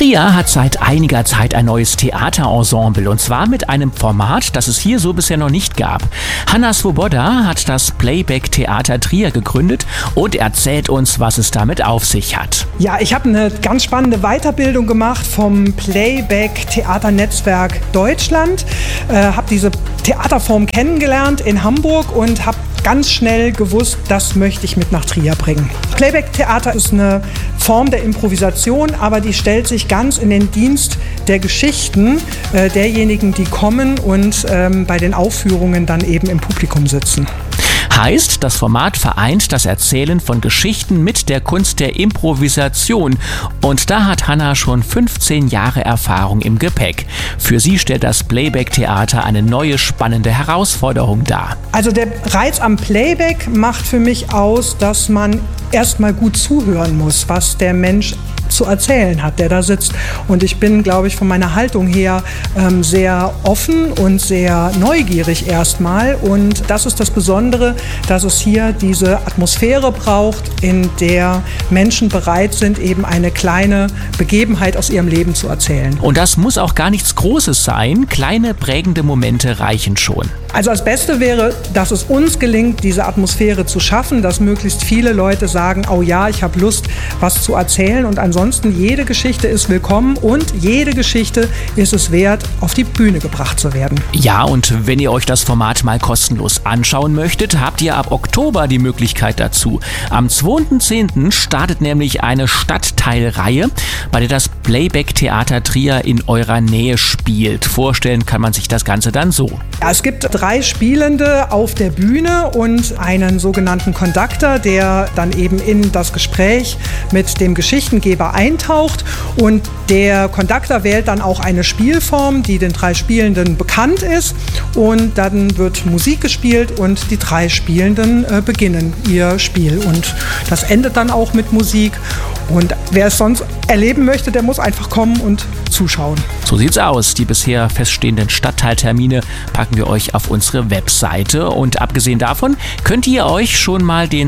Trier hat seit einiger Zeit ein neues Theaterensemble und zwar mit einem Format, das es hier so bisher noch nicht gab. Hanna Swoboda hat das Playback Theater Trier gegründet und erzählt uns, was es damit auf sich hat. Ja, ich habe eine ganz spannende Weiterbildung gemacht vom Playback Theater Netzwerk Deutschland, habe diese Theaterform kennengelernt in Hamburg und habe ganz schnell gewusst, das möchte ich mit nach Trier bringen. Playback-Theater ist eine Form der Improvisation, aber die stellt sich ganz in den Dienst der Geschichten derjenigen, die kommen und bei den Aufführungen dann eben im Publikum sitzen. Heißt, das Format vereint das Erzählen von Geschichten mit der Kunst der Improvisation. Und da hat Hanna schon 15 Jahre Erfahrung im Gepäck. Für sie stellt das Playback-Theater eine neue, spannende Herausforderung dar. Also der Reiz am Playback macht für mich aus, dass man erstmal gut zuhören muss, was der Mensch zu erzählen hat, der da sitzt. Und ich bin, glaube ich, von meiner Haltung her sehr offen und sehr neugierig erstmal. Und das ist das Besondere, dass es hier diese Atmosphäre braucht, in der Menschen bereit sind, eben eine kleine Begebenheit aus ihrem Leben zu erzählen. Und das muss auch gar nichts Großes sein. Kleine prägende Momente reichen schon. Also das Beste wäre, dass es uns gelingt, diese Atmosphäre zu schaffen, dass möglichst viele Leute sagen, oh ja, ich habe Lust, was zu erzählen. Und ansonsten, jede Geschichte ist willkommen und jede Geschichte ist es wert, auf die Bühne gebracht zu werden. Ja, und wenn ihr euch das Format mal kostenlos anschauen möchtet, habt ihr ab Oktober die Möglichkeit dazu. Am 2.10. startet nämlich eine Stadtteilreihe, bei der das Playback Theater Trier in eurer Nähe spielt. Vorstellen kann man sich das Ganze dann so. Ja, es gibt 3 Spielende auf der Bühne und einen sogenannten Conductor, der dann eben in das Gespräch mit dem Geschichtengeber eintaucht. Und der Conductor wählt dann auch eine Spielform, die den 3 Spielenden bekannt ist. Und dann wird Musik gespielt und die 3 Spielenden beginnen ihr Spiel. Und das endet dann auch mit Musik. Und wer es sonst erleben möchte, der muss einfach kommen und zuschauen. So sieht's aus. Die bisher feststehenden Stadtteiltermine packen wir euch auf unsere Webseite. Und abgesehen davon könnt ihr euch schon mal den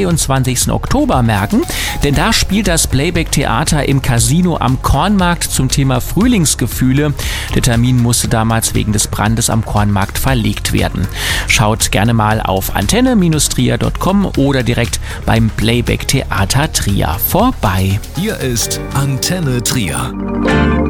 22. Oktober merken, denn da spielt das Playback Theater im Casino am Kornmarkt zum Thema Frühlingsgefühle. Der Termin musste damals wegen des Brandes am Kornmarkt verlegt werden. Schaut gerne mal auf antenne-trier.com oder direkt beim Playback Theater Trier vorbei. Hier ist Antenne Trier.